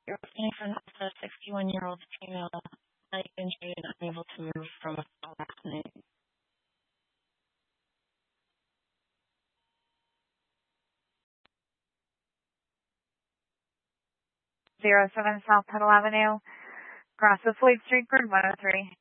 You're looking for a 61-year-old female, light injured and unable to move from a fall last night. 07 South Tuttle Avenue, across the Floyd Street, Grid 103.